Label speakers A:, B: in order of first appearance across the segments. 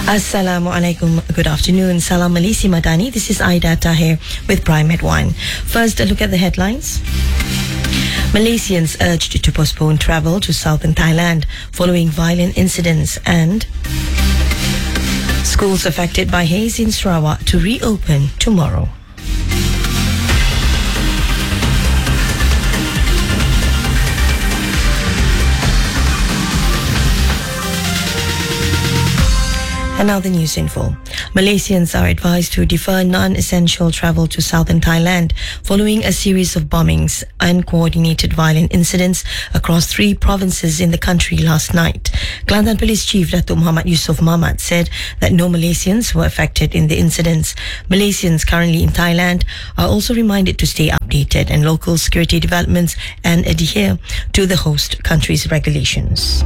A: Assalamualaikum. Good afternoon. Salam Malaysia Madani. This is Aida Tahir with Prime at 1. First, a look at the headlines. Malaysians urged to postpone travel to southern Thailand following violent incidents, and schools affected by haze in Sarawak to reopen tomorrow. And now the news in full. Malaysians are advised to defer non-essential travel to southern Thailand following a series of bombings and coordinated violent incidents across 3 provinces in the country last night. Kelantan Police Chief Datuk Muhammad Yusof Mamat said that no Malaysians were affected in the incidents. Malaysians currently in Thailand are also reminded to stay updated on local security developments and adhere to the host country's regulations.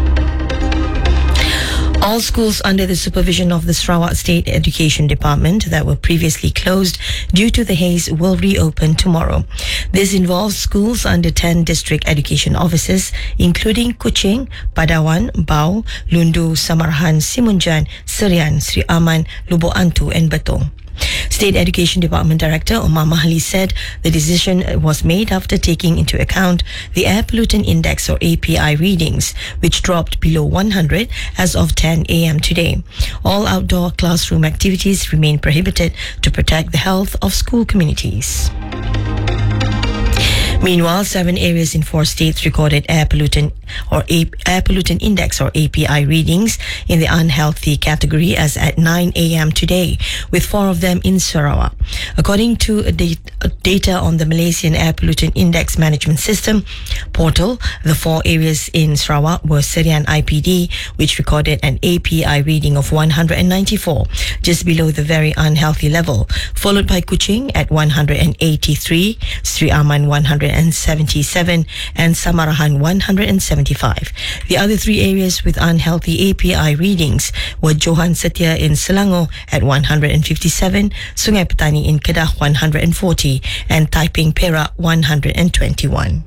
A: All schools under the supervision of the Sarawak State Education Department that were previously closed due to the haze will reopen tomorrow. This involves schools under 10 district education offices, including Kuching, Padawan, Bau, Lundu, Samarahan, Simunjan, Serian, Sri Aman, Lubuk Antu and Betong. State Education Department Director Omar Mahali said the decision was made after taking into account the Air Pollutant Index or API readings, which dropped below 100 as of 10 a.m. today. All outdoor classroom activities remain prohibited to protect the health of school communities. Meanwhile, 7 areas in 4 states recorded air pollutant index or API readings in the unhealthy category as at 9 a.m. today, with 4 of them in Sarawak. According to data on the Malaysian Air Pollutant Index Management System portal, the 4 areas in Sarawak were Serian IPD, which recorded an API reading of 194, just below the very unhealthy level, followed by Kuching at 183, Sri Aman 177 and Samarahan 175. The other 3 areas with unhealthy API readings were Johan Setia in Selangor at 157, Sungai Petani in Kedah 140 and Taiping Perak 121.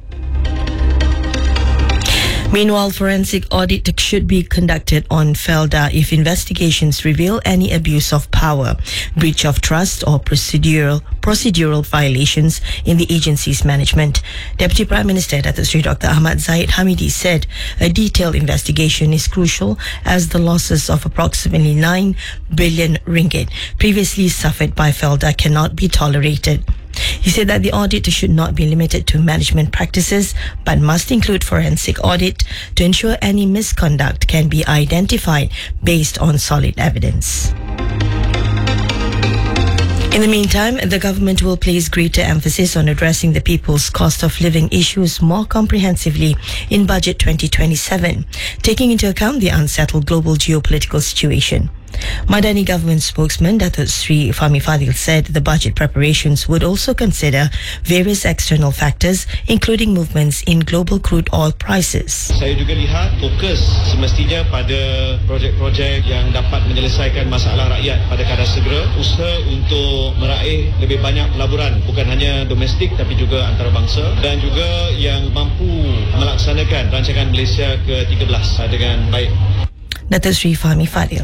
A: Meanwhile, forensic audit should be conducted on Felda if investigations reveal any abuse of power, breach of trust or procedural violations in the agency's management. Deputy Prime Minister Datuk Seri Dr. Ahmad Zahid Hamidi said a detailed investigation is crucial as the losses of approximately 9 billion ringgit previously suffered by Felda cannot be tolerated. He said that the audit should not be limited to management practices but must include forensic audit to ensure any misconduct can be identified based on solid evidence. In the meantime, the government will place greater emphasis on addressing the people's cost of living issues more comprehensively in Budget 2027, taking into account the unsettled global geopolitical situation. Madani government spokesman Datuk Sri Fahmi Fadil said the budget preparations would also consider various external factors, including movements in global crude oil prices.
B: Saya juga lihat fokus semestinya pada projek-projek yang dapat menyelesaikan masalah rakyat pada kadar segera, usaha untuk meraih lebih banyak pelaburan bukan hanya domestik tapi juga antarabangsa, dan juga yang mampu melaksanakan rancangan Malaysia ke-13 dengan baik.
A: Datuk Sri Fahmi Fadil.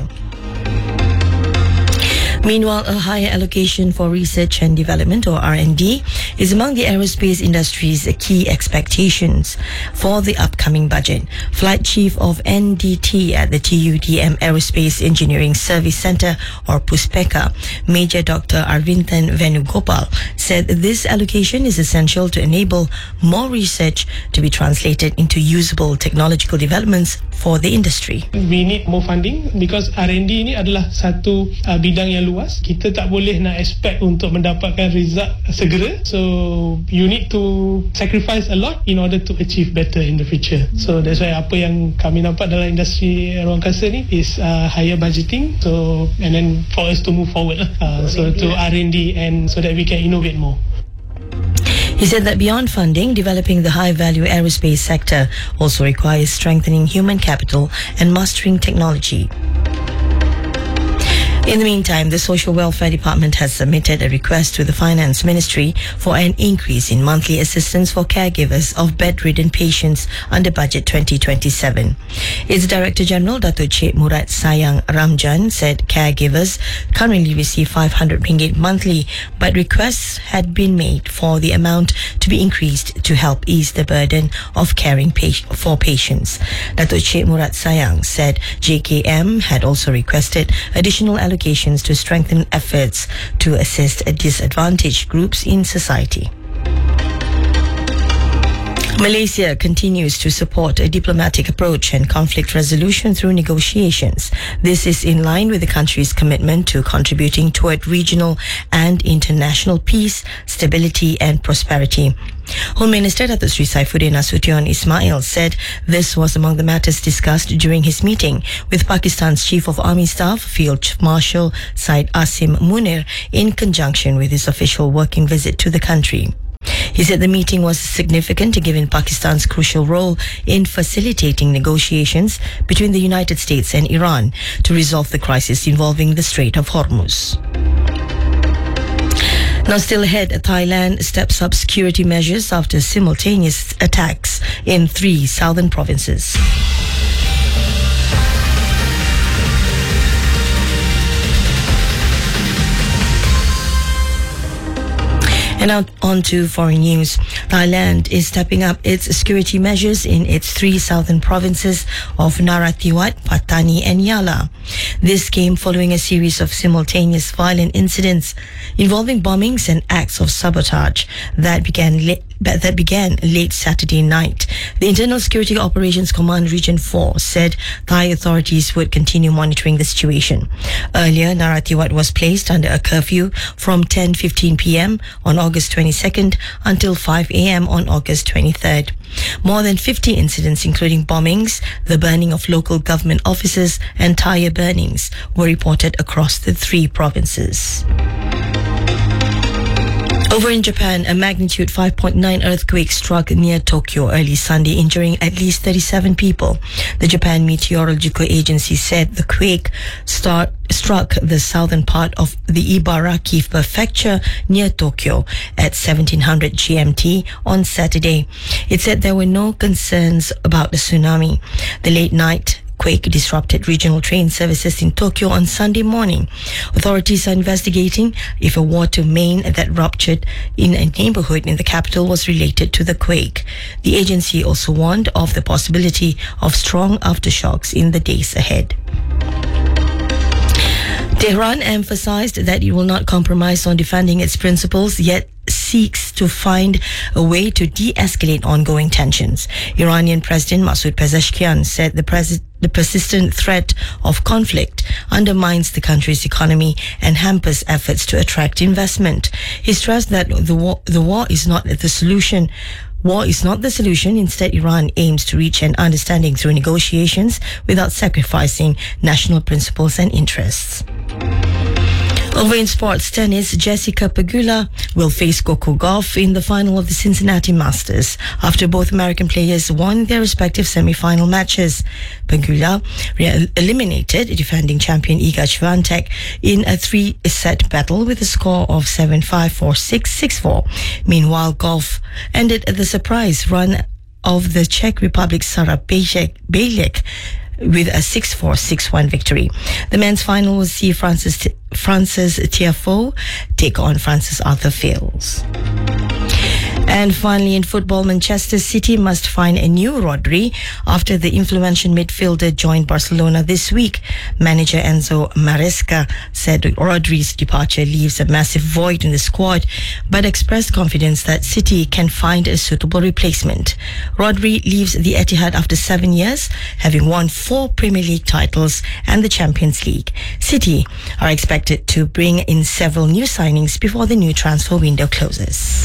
A: Meanwhile, a higher allocation for research and development or R&D is among the aerospace industry's key expectations for the upcoming budget. Flight Chief of NDT at the TUDM Aerospace Engineering Service Centre or PUSPECA, Major Dr. Arvindan Venugopal, said this allocation is essential to enable more research to be translated into usable technological developments for the industry.
C: We need more funding because R&D ini adalah satu bidang yang luas. Kita tak boleh nak expect untuk mendapatkan result segera. So you need to sacrifice a lot in order to achieve better in the future. So that's why apa yang kami nampak dalam industri ruang angkasa ni is higher budgeting. So and then for us to move forward so to R&D and so that we can innovate more.
A: He said that beyond funding, developing the high-value aerospace sector also requires strengthening human capital and mastering technology. In the meantime, the Social Welfare Department has submitted a request to the Finance Ministry for an increase in monthly assistance for caregivers of bedridden patients under Budget 2027. Its Director General, Datuk Cik Murad Sayang Ramjan, said caregivers currently receive 500 ringgit monthly, but requests had been made for the amount to be increased to help ease the burden of caring for patients. Datuk Cik Murad Sayang said JKM had also requested additional allocations to strengthen efforts to assist disadvantaged groups in society. Malaysia continues to support a diplomatic approach and conflict resolution through negotiations. This is in line with the country's commitment to contributing toward regional and international peace, stability and prosperity. Home Minister Datuk Sri Saifuddin Nasution Ismail said this was among the matters discussed during his meeting with Pakistan's Chief of Army Staff, Field Marshal Syed Asim Munir, in conjunction with his official working visit to the country. He said the meeting was significant given Pakistan's crucial role in facilitating negotiations between the United States and Iran to resolve the crisis involving the Strait of Hormuz. Now still ahead, Thailand steps up security measures after simultaneous attacks in 3 southern provinces. And now on to foreign news. Thailand is stepping up its security measures in its 3 southern provinces of Narathiwat, Pattani and Yala. This came following a series of simultaneous violent incidents involving bombings and acts of sabotage that began late Saturday night. The Internal Security Operations Command Region 4 said Thai authorities would continue monitoring the situation. Earlier, Narathiwat was placed under a curfew from 10:15 p.m. on August 22nd until 5 a.m. on August 23rd. More than 50 incidents, including bombings, the burning of local government offices and tire burnings, were reported across the 3 provinces. Over in Japan, a magnitude 5.9 earthquake struck near Tokyo early Sunday, injuring at least 37 people. The Japan Meteorological Agency said the quake struck the southern part of the Ibaraki prefecture near Tokyo at 1700 GMT on Saturday. It said there were no concerns about the tsunami. The late night quake disrupted regional train services in Tokyo on Sunday morning. Authorities are investigating if a water main that ruptured in a neighborhood in the capital was related to the quake. The agency also warned of the possibility of strong aftershocks in the days ahead. Tehran emphasized that it will not compromise on defending its principles, yet seeks to find a way to de-escalate ongoing tensions. Iranian President Masoud Pezeshkian said the persistent threat of conflict undermines the country's economy and hampers efforts to attract investment. He stressed that the war is not the solution. War is not the solution. Instead, Iran aims to reach an understanding through negotiations without sacrificing national principles and interests. Over in sports tennis, Jessica Pegula will face Coco Gauff in the final of the Cincinnati Masters after both American players won their respective semi-final matches. Pegula eliminated defending champion Iga Swiatek in a 3-set battle with a score of 7-5, 4-6, 6-4. Meanwhile, Gauff ended the surprise run of the Czech Republic's Sara Bejlek with a 6-4, 6-1 victory. The men's final will see Frances Tiafoe take on Francis Arthur Fils. And finally, in football, Manchester City must find a new Rodri after the influential midfielder joined Barcelona this week. Manager Enzo Maresca said Rodri's departure leaves a massive void in the squad, but expressed confidence that City can find a suitable replacement. Rodri leaves the Etihad after 7 years, having won 4 Premier League titles and the Champions League. City are expected to bring in several new signings before the new transfer window closes.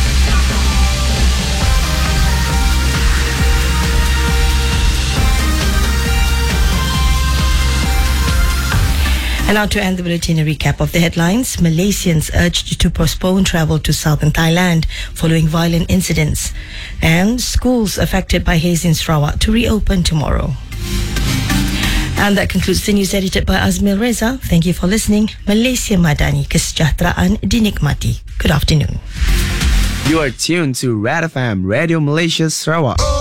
A: And now to end the bulletin, a recap of the headlines. Malaysians urged to postpone travel to southern Thailand following violent incidents. And schools affected by haze in Sarawak to reopen tomorrow. And that concludes the news edited by Azmil Reza. Thank you for listening. Malaysia Madani, kesejahteraan dinikmati. Good afternoon.
D: You are tuned to Red FM Radio Malaysia Sarawak.